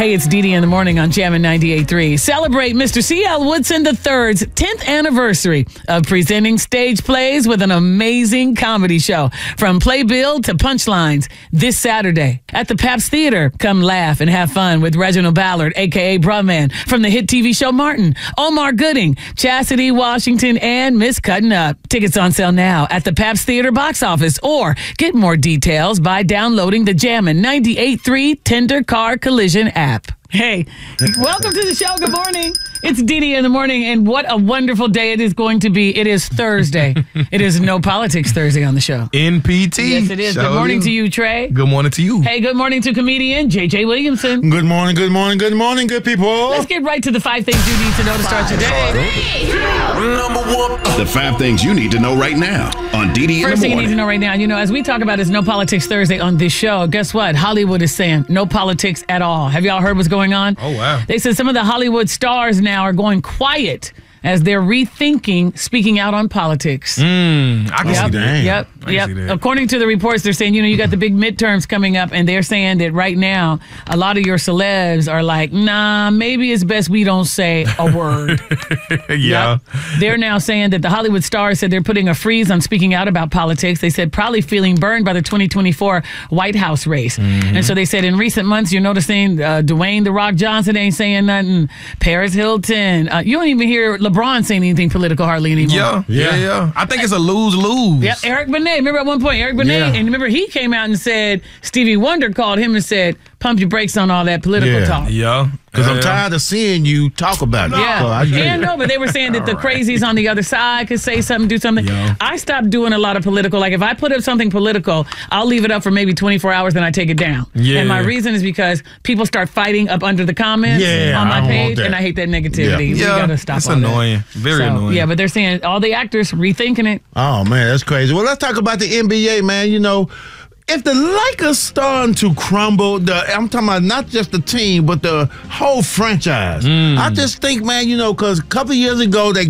Hey, it's Dee Dee in the morning on Jammin' 98.3. Celebrate Mr. C.L. Woodson III's 10th anniversary of presenting stage plays with an amazing comedy show. From playbill to punchlines this Saturday at the Pabst Theater. Come laugh and have fun with Reginald Ballard, a.k.a. Brumman, from the hit TV show Martin, Omar Gooding, Chastity Washington, and Miss Cutting Up. Tickets on sale now at the Pabst Theater box office, or get more details by downloading the Jammin' 98.3 Tender Car Collision app. Hey, welcome to the show. Good morning. It's Dee Dee in the morning, and what a wonderful day it is going to be. It is Thursday. It is No Politics Thursday on the show. NPT. Yes, it is. Good morning to you, Trey. Good morning to you. Hey, good morning to comedian J.J. Williamson. Good morning, good morning, good morning, good people. Let's get right to the 5 things you need to know to start your day. The 5 things you need to know right now on Dee Dee in the morning. First thing you need to know right now, as we talk about is No Politics Thursday on this show, guess what? Hollywood is saying no politics at all. Have y'all heard what's going on? Oh, wow. They said some of the Hollywood stars now are going quiet as they're rethinking speaking out on politics. I can see that. Yep. I can see that. According to the reports, they're saying, you got the big midterms coming up, and they're saying that right now, a lot of your celebs are like, nah, maybe it's best we don't say a word. Yeah. Yep. They're now saying that the Hollywood stars said they're putting a freeze on speaking out about politics. They said probably feeling burned by the 2024 White House race. Mm-hmm. And so they said in recent months, you're noticing Dwayne The Rock Johnson ain't saying nothing. Paris Hilton. You don't even hear LeBron saying anything political hardly anymore. Yeah. I think it's a lose-lose. Yeah, Eric Benet. Remember at one point, Eric Benet, and remember he came out and said, Stevie Wonder called him and said, pump your brakes on all that political talk. Yeah. Because I'm tired of seeing you talk about it. Yeah. So I get it. But they were saying that the crazies on the other side could say something, do something. Yeah. I stopped doing a lot of political. Like if I put up something political, I'll leave it up for maybe 24 hours, then I take it down. Yeah. And my reason is because people start fighting up under the comments on my I don't page, want that. and I hate that negativity. Yeah. We gotta stop It's all that. annoying. Very annoying. Yeah, but they're saying all the actors rethinking it. Oh, man, that's crazy. Well, let's talk about the NBA, man. If the Lakers starting to crumble, I'm talking about not just the team, but the whole franchise. I just think, man, because a couple years ago, they